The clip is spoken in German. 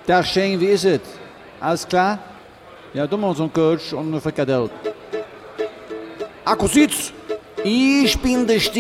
Dag Shane, wie ist es? Alles klar? Ja, du machst einen Coach und eine Frikadelle. Akku sitzt! Ich bin der